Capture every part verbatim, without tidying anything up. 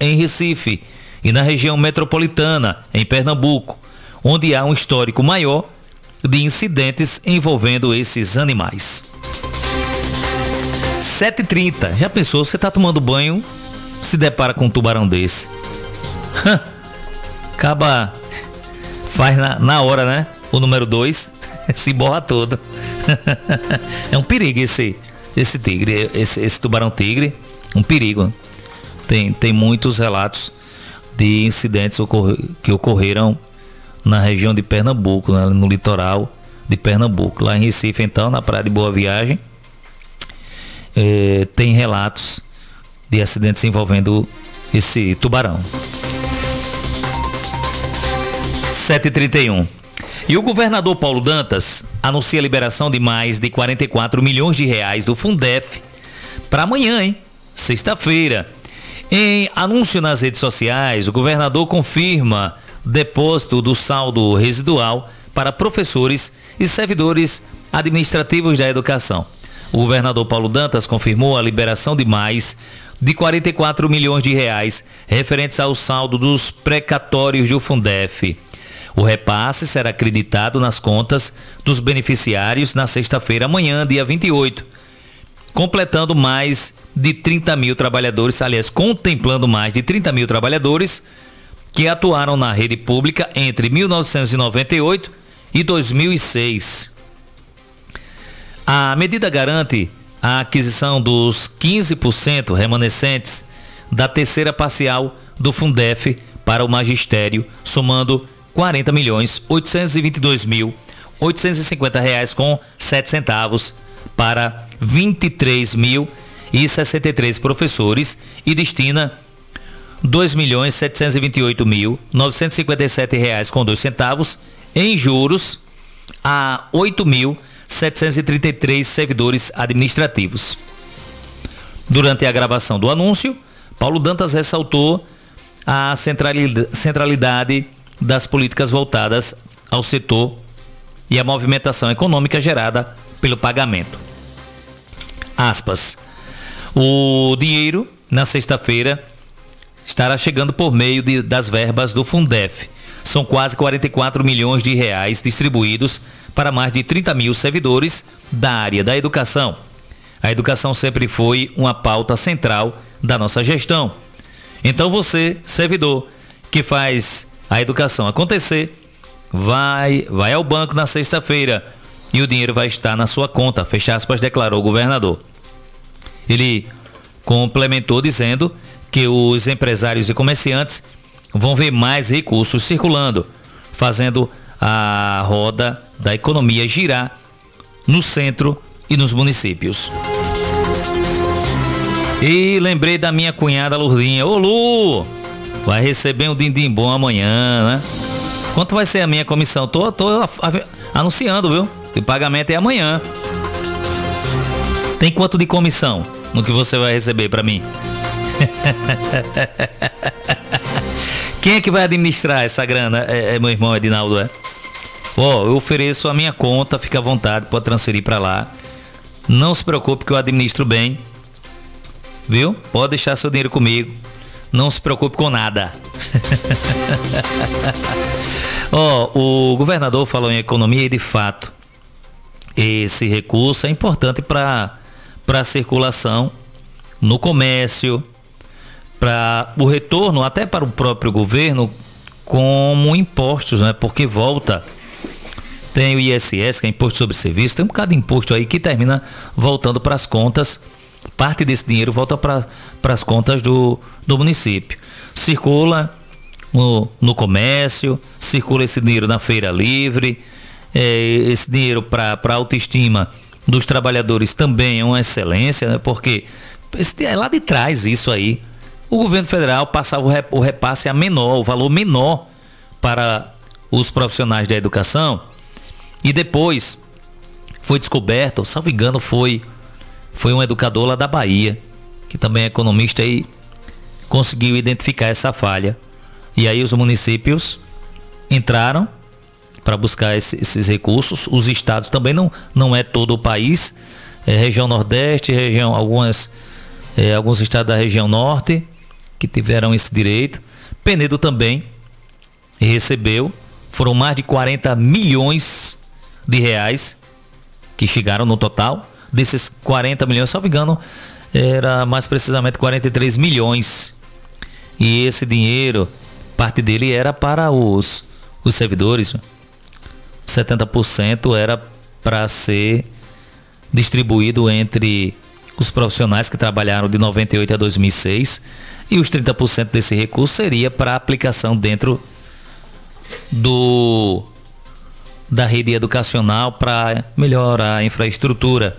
em Recife, e na região metropolitana, em Pernambuco, onde há um histórico maior de incidentes envolvendo esses animais. sete e trinta. Já pensou, você tá tomando banho, se depara com um tubarão desse? Acaba, faz na, na hora, né? O número dois se borra todo. É um perigo esse, esse tigre, esse, esse tubarão tigre, um perigo. Tem, tem muitos relatos de incidentes ocorre, que ocorreram na região de Pernambuco, né? No litoral de Pernambuco. Lá em Recife, então, na praia de Boa Viagem, é, tem relatos de acidentes envolvendo esse tubarão. sete e trinta e um. E o governador Paulo Dantas anuncia a liberação de mais de quarenta e quatro milhões de reais do Fundef para amanhã, hein? Sexta-feira. Em anúncio nas redes sociais, o governador confirma depósito do saldo residual para professores e servidores administrativos da educação. O governador Paulo Dantas confirmou a liberação de mais de quarenta e quatro milhões de reais referentes ao saldo dos precatórios do Fundef. O repasse será acreditado nas contas dos beneficiários na sexta-feira, amanhã, dia vinte e oito, completando mais de trinta mil trabalhadores, aliás, contemplando mais de trinta mil trabalhadores que atuaram na rede pública entre mil novecentos e noventa e oito e dois mil e seis. A medida garante a aquisição dos quinze por cento remanescentes da terceira parcial do Fundef para o magistério, somando quarenta milhões oitocentos e vinte e dois mil oitocentos e cinquenta reais com sete centavos para vinte e três mil e sessenta e três professores e destina dois milhões setecentos e vinte e oito mil novecentos e cinquenta e sete reais com dois centavos em juros a oito mil setecentos e trinta e três servidores administrativos. Durante a gravação do anúncio, Paulo Dantas ressaltou a centralidade das políticas voltadas ao setor e a movimentação econômica gerada pelo pagamento. Aspas. O dinheiro, na sexta-feira, estará chegando por meio de, das verbas do Fundef. São quase quarenta e quatro milhões de reais distribuídos para mais de trinta mil servidores da área da educação. A educação sempre foi uma pauta central da nossa gestão. Então você, servidor, que faz a educação acontecer, vai, vai ao banco na sexta-feira e o dinheiro vai estar na sua conta, fecha aspas, declarou o governador. Ele complementou dizendo que os empresários e comerciantes vão ver mais recursos circulando, fazendo a roda da economia girar no centro e nos municípios. E lembrei da minha cunhada Lourdinha. Ô Lu, vai receber um din-din bom amanhã, né? Quanto vai ser a minha comissão? Tô, tô anunciando, viu? O pagamento é amanhã. Tem quanto de comissão no que você vai receber pra mim? Quem é que vai administrar essa grana? É, é meu irmão Edinaldo, é? Ó, oh, eu ofereço a minha conta, fica à vontade, pode transferir pra lá. Não se preocupe que eu administro bem. Viu? Pode deixar seu dinheiro comigo. Não se preocupe com nada. Ó, oh, o governador falou em economia e de fato esse recurso é importante para para a circulação no comércio, para o retorno até para o próprio governo como impostos, né? Porque volta, tem o I S S, que é Imposto sobre Serviço, tem um bocado de imposto aí que termina voltando para as contas, parte desse dinheiro volta para as contas do, do município. Circula no, no comércio, circula esse dinheiro na feira livre, é, esse dinheiro para a autoestima dos trabalhadores também é uma excelência, né? Porque esse, é lá de trás isso aí. O governo federal passava o, rep, o repasse a menor, o valor menor para os profissionais da educação, e depois foi descoberto, salvo engano, foi, foi um educador lá da Bahia, que também é economista, e conseguiu identificar essa falha. E aí os municípios entraram para buscar esse, esses recursos. Os estados também, não, não é todo o país, é região nordeste, região, algumas, é, alguns estados da região norte, que tiveram esse direito. Penedo também recebeu, foram mais de quarenta milhões de reais que chegaram no total. Desses quarenta milhões, se não me engano, era mais precisamente quarenta e três milhões. E esse dinheiro, parte dele era para os, os servidores. setenta por cento era para ser distribuído entre os profissionais que trabalharam de noventa e oito a dois mil e seis, e os trinta por cento desse recurso seria para aplicação dentro do da rede educacional para melhorar a infraestrutura.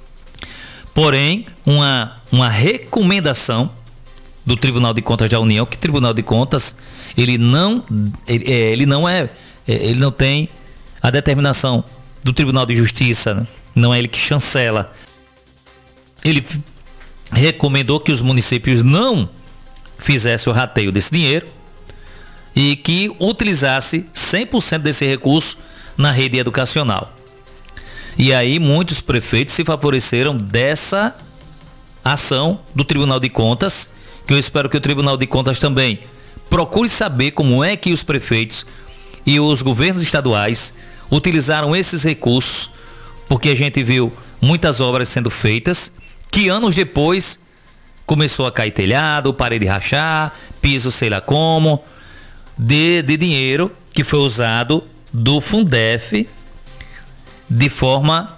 Porém, uma, uma recomendação do Tribunal de Contas da União, que o Tribunal de Contas ele não ele, ele não é ele não tem a determinação do Tribunal de Justiça, né? Não é ele que chancela. Ele recomendou que os municípios não fizessem o rateio desse dinheiro e que utilizasse cem por cento desse recurso na rede educacional. E aí muitos prefeitos se favoreceram dessa ação do Tribunal de Contas, que eu espero que o Tribunal de Contas também procure saber como é que os prefeitos e os governos estaduais utilizaram esses recursos, porque a gente viu muitas obras sendo feitas que anos depois começou a cair telhado, parede rachar, piso sei lá como, de, de dinheiro que foi usado do Fundef de forma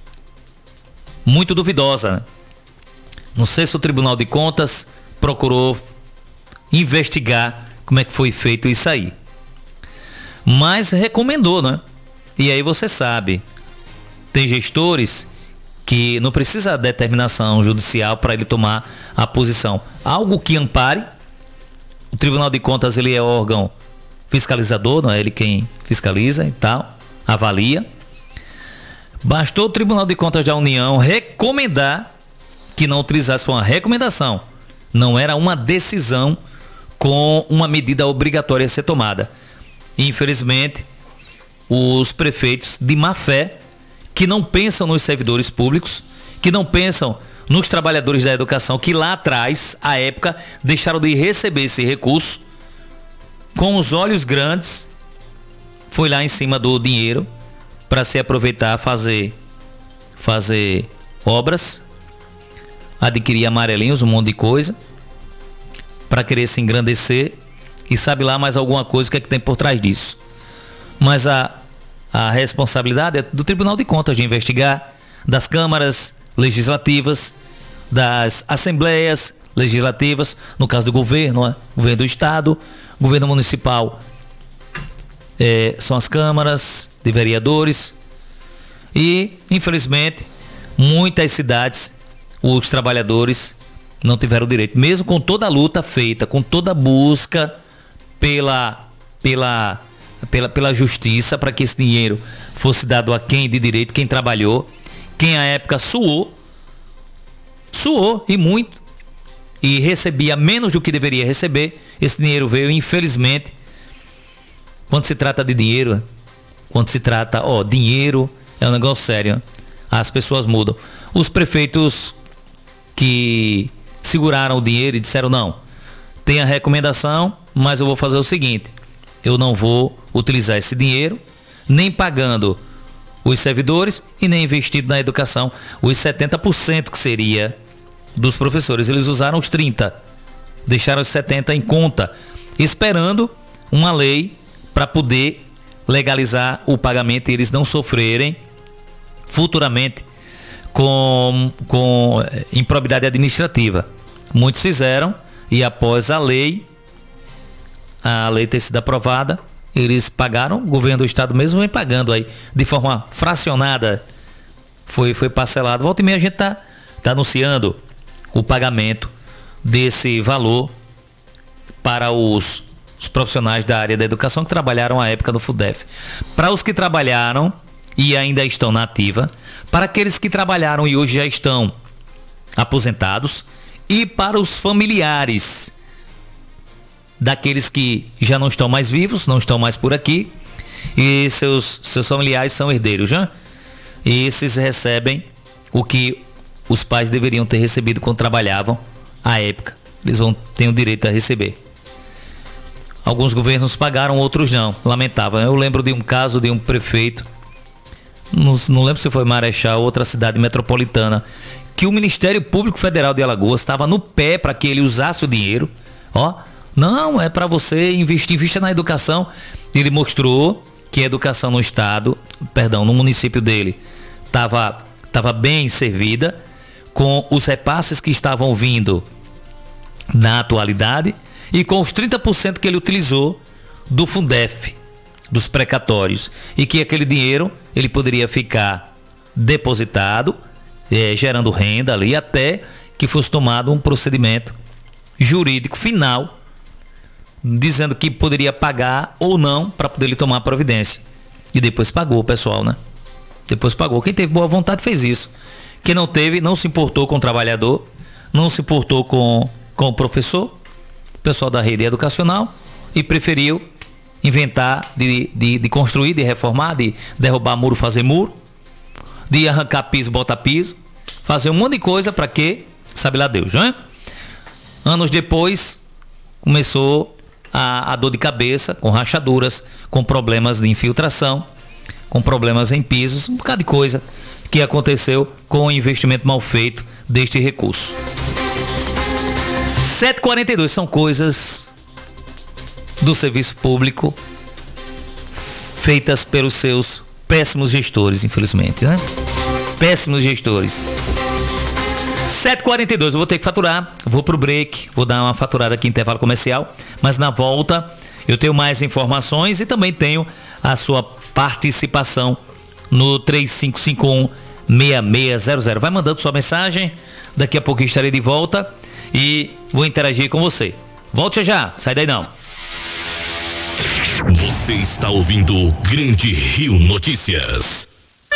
muito duvidosa, né? Não sei se o Tribunal de Contas procurou investigar como é que foi feito isso aí, mas recomendou, né? E aí você sabe, tem gestores que não precisa de determinação judicial para ele tomar a posição. Algo que ampare. O Tribunal de Contas ele é órgão fiscalizador, não é ele quem fiscaliza e tal, avalia. Bastou o Tribunal de Contas da União recomendar que não utilizasse, foi uma recomendação, não era uma decisão com uma medida obrigatória a ser tomada. Infelizmente, os prefeitos de má fé, que não pensam nos servidores públicos, que não pensam nos trabalhadores da educação, que lá atrás, à época, deixaram de receber esse recurso, com os olhos grandes, foi lá em cima do dinheiro para se aproveitar, fazer, fazer obras, adquirir amarelinhos, um monte de coisa, para querer se engrandecer, e sabe lá mais alguma coisa que é que tem por trás disso. Mas a A responsabilidade é do Tribunal de Contas de investigar, das câmaras legislativas, das assembleias legislativas, no caso do governo, né? Governo do estado, governo municipal, é, são as câmaras de vereadores. E, infelizmente, muitas cidades, os trabalhadores não tiveram direito, mesmo com toda a luta feita, com toda a busca pela, pela Pela, pela justiça, para que esse dinheiro fosse dado a quem de direito, quem trabalhou, quem à época suou, suou e muito, e recebia menos do que deveria receber. Esse dinheiro veio, infelizmente, quando se trata de dinheiro, quando se trata, ó, dinheiro é um negócio sério, as pessoas mudam. Os prefeitos que seguraram o dinheiro e disseram, não, tem a recomendação, mas eu vou fazer o seguinte, eu não vou utilizar esse dinheiro, nem pagando os servidores e nem investido na educação. Os setenta por cento que seria dos professores, eles usaram os trinta por cento, deixaram os setenta por cento em conta, esperando uma lei para poder legalizar o pagamento e eles não sofrerem futuramente com, com improbidade administrativa. Muitos fizeram e após a lei a lei ter sido aprovada, eles pagaram, o governo do estado mesmo vem pagando aí, de forma fracionada, foi, foi parcelado. Volta e meia a gente tá, tá anunciando o pagamento desse valor para os, os profissionais da área da educação que trabalharam à época no Fundef. Para os que trabalharam e ainda estão na ativa, para aqueles que trabalharam e hoje já estão aposentados, e para os familiares daqueles que já não estão mais vivos, não estão mais por aqui, e seus, seus familiares são herdeiros, já? E esses recebem o que os pais deveriam ter recebido quando trabalhavam à época eles vão ter o direito a receber. Alguns governos pagaram, outros não. Lamentável. Eu lembro de um caso de um prefeito, não, não lembro se foi Marechal ou outra cidade metropolitana, que o Ministério Público Federal de Alagoas estava no pé para que ele usasse o dinheiro. Ó, não, é para você investir, invista na educação. Ele mostrou que a educação no estado, perdão, no município dele, estava tava bem servida, com os repasses que estavam vindo na atualidade e com os trinta por cento que ele utilizou do Fundef, dos precatórios, e que aquele dinheiro ele poderia ficar depositado, é, gerando renda ali, até que fosse tomado um procedimento jurídico final, dizendo que poderia pagar ou não para poder ele tomar a providência. E depois pagou o pessoal, né? Depois pagou. Quem teve boa vontade fez isso. Quem não teve, não se importou com o trabalhador, não se importou com, com o professor, o pessoal da rede educacional, e preferiu inventar de, de, de construir, de reformar, de derrubar muro, fazer muro, de arrancar piso, botar piso, fazer um monte de coisa para quê? Sabe lá Deus, não é? Anos depois, começou a, a dor de cabeça, com rachaduras, com problemas de infiltração, com problemas em pisos, um bocado de coisa que aconteceu com o investimento mal feito deste recurso. sete e quarenta e dois são coisas do serviço público feitas pelos seus péssimos gestores, infelizmente, né? Péssimos gestores. sete e quarenta e dois, eu vou ter que faturar, vou pro break, vou dar uma faturada aqui em intervalo comercial, mas na volta eu tenho mais informações e também tenho a sua participação no três cinco cinco um, seis seis zero zero. Vai mandando sua mensagem, daqui a pouco estarei de volta e vou interagir com você. Volte já, sai daí não. Você está ouvindo o Grande Rio Notícias.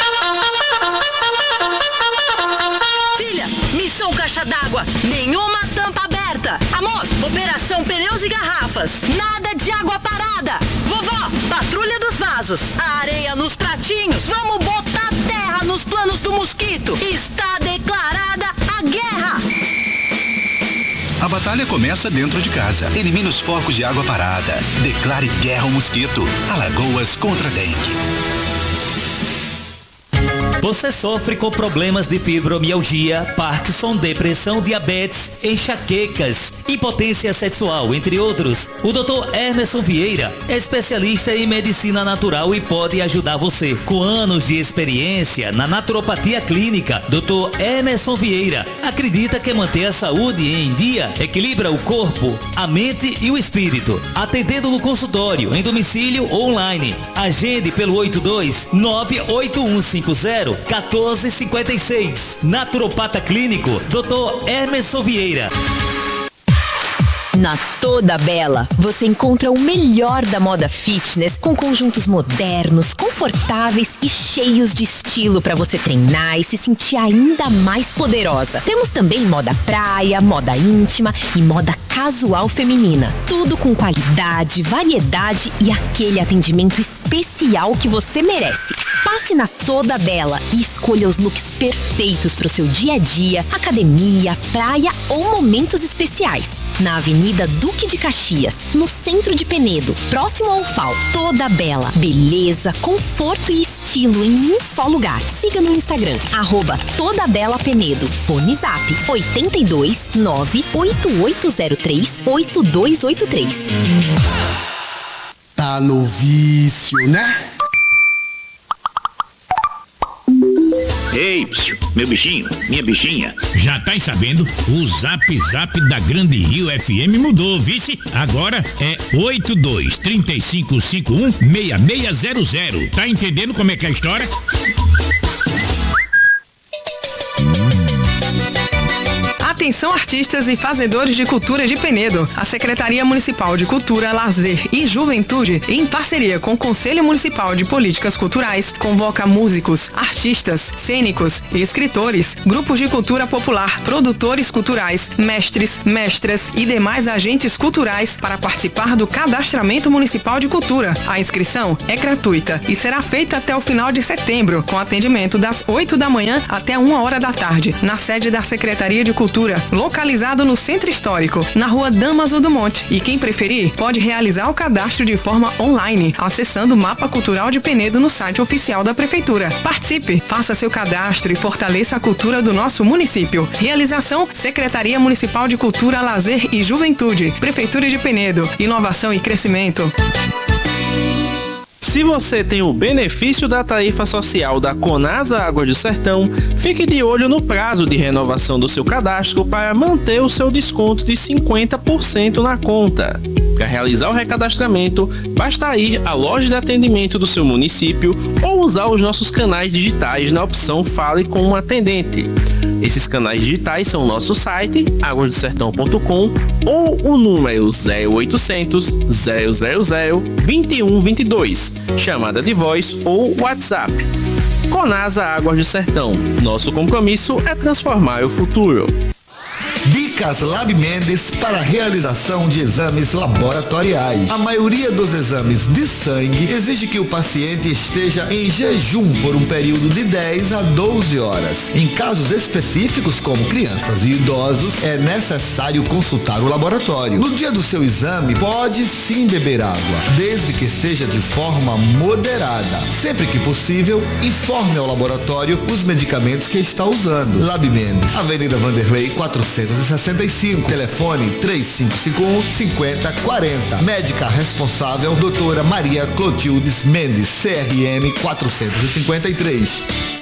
Filha, missão caixa d'água, nenhuma tampa aberta. Amor, operação pneus e garrafas, nada de água parada. Vovó, patrulha dos vasos, a areia nos pratinhos, vamos botar terra nos planos do mosquito. Está declarada a guerra. A batalha começa dentro de casa. Elimine os focos de água parada. Declare guerra ao mosquito. Alagoas contra a dengue. Você sofre com problemas de fibromialgia, Parkinson, depressão, diabetes, enxaquecas, impotência sexual, entre outros? O doutor Emerson Vieira é especialista em medicina natural e pode ajudar você. Com anos de experiência na naturopatia clínica, doutor Emerson Vieira acredita que manter a saúde em dia equilibra o corpo, a mente e o espírito. Atendendo no consultório, em domicílio ou online. Agende pelo oito dois nove oito um cinco zero um quatro cinco seis. Naturopata Clínico, doutor Emerson Vieira. Na Toda Bela, você encontra o melhor da moda fitness com conjuntos modernos, confortáveis e cheios de estilo para você treinar e se sentir ainda mais poderosa. Temos também moda praia, moda íntima e moda casual feminina. Tudo com qualidade, variedade e aquele atendimento especial que você merece. Passe na Toda Bela e escolha os looks perfeitos para o seu dia a dia, academia, praia ou momentos especiais. Na Avenida Duque de Caxias, no centro de Penedo, próximo ao F A O. Toda Bela, beleza, conforto e estilo em um só lugar. Siga no Instagram, arroba Toda Bela Penedo. Fone Zap, oito dois nove oito oito zero três oito dois oito três. Tá no vício, né? Ei, meu bichinho, minha bichinha. Já tá sabendo? O Zap Zap da Grande Rio F M mudou, vice? Agora é oito dois três cinco cinco um seis seis zero zero. Tá entendendo como é que é a história? Atenção artistas e fazedores de cultura de Penedo. A Secretaria Municipal de Cultura, Lazer e Juventude, em parceria com o Conselho Municipal de Políticas Culturais, convoca músicos, artistas, cênicos, escritores, grupos de cultura popular, produtores culturais, mestres, mestras e demais agentes culturais para participar do Cadastramento Municipal de Cultura. A inscrição é gratuita e será feita até o final de setembro, com atendimento das oito da manhã até uma hora da tarde, na sede da Secretaria de Cultura, Cultura, localizado no Centro Histórico, na Rua Damaso do Monte. E quem preferir, pode realizar o cadastro de forma online, acessando o Mapa Cultural de Penedo no site oficial da Prefeitura. Participe, faça seu cadastro e fortaleça a cultura do nosso município. Realização: Secretaria Municipal de Cultura, Lazer e Juventude, Prefeitura de Penedo. Inovação e crescimento. Se você tem o benefício da tarifa social da Conasa Águas do Sertão, fique de olho no prazo de renovação do seu cadastro para manter o seu desconto de cinquenta por cento na conta. Para realizar o recadastramento, basta ir à loja de atendimento do seu município ou usar os nossos canais digitais na opção Fale com um atendente. Esses canais digitais são o nosso site, águas do sertão ponto com, ou o número zero oitocentos, zero zero zero, vinte e um vinte e dois, chamada de voz ou WhatsApp. Conasa Águas do Sertão. Nosso compromisso é transformar o futuro. Dicas Lab Mendes para a realização de exames laboratoriais. A maioria dos exames de sangue exige que o paciente esteja em jejum por um período de dez a doze horas. Em casos específicos, como crianças e idosos, é necessário consultar o laboratório. No dia do seu exame, pode sim beber água, desde que seja de forma moderada. Sempre que possível, informe ao laboratório os medicamentos que está usando. Lab Mendes, Avenida Vanderlei, quatrocentos e sessenta e cinco, telefone três cinco cinco um, cinco zero quatro zero. Médica responsável, doutora Maria Clotildes Mendes, C R M quatrocentos e cinquenta e três.